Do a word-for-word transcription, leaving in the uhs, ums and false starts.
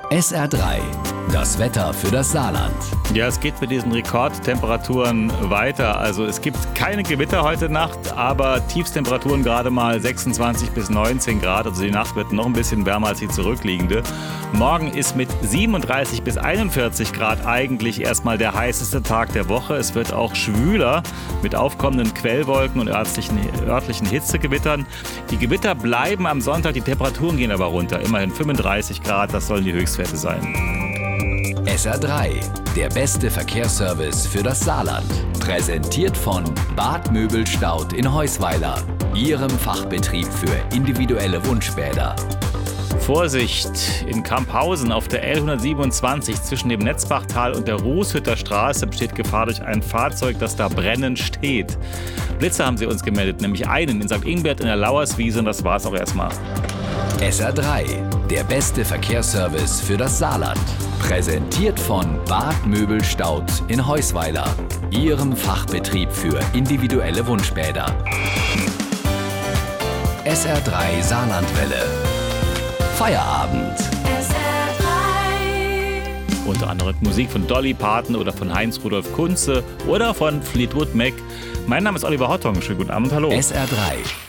S R drei, das Wetter für das Saarland. Ja, es geht mit diesen Rekordtemperaturen weiter. Also es gibt keine Gewitter heute Nacht, aber Tiefstemperaturen gerade mal sechsundzwanzig bis neunzehn Grad. Also die Nacht wird noch ein bisschen wärmer als die zurückliegende. Morgen ist mit siebenunddreißig bis einundvierzig Grad eigentlich erstmal der heißeste Tag der Woche. Es wird auch schwüler mit aufkommenden Quellwolken und örtlichen, örtlichen Hitzegewittern. Die Gewitter bleiben am Sonntag, die Temperaturen gehen aber runter. Immerhin fünfunddreißig Grad, das sollen die Höchstwerte sein. S R drei, der beste Verkehrsservice für das Saarland. Präsentiert von Bad Möbelstaud in Heusweiler, Ihrem Fachbetrieb für individuelle Wunschbäder. Vorsicht! In Kamphausen auf der L hundertsiebenundzwanzig zwischen dem Netzbachtal und der Rußhütter Straße besteht Gefahr durch ein Fahrzeug, das da brennend steht. Blitze haben sie uns gemeldet, nämlich einen in Sankt Ingbert in der Lauerswiese, und das war's auch erstmal. S R drei, der beste Verkehrsservice für das Saarland. Präsentiert von Bad Möbelstaud in Heusweiler, Ihrem Fachbetrieb für individuelle Wunschbäder. S R drei Saarlandwelle. Feierabend. S R drei. Unter anderem Musik von Dolly Parton oder von Heinz-Rudolf Kunze oder von Fleetwood Mac. Mein Name ist Oliver Hartong. Schönen guten Abend, hallo. S R drei.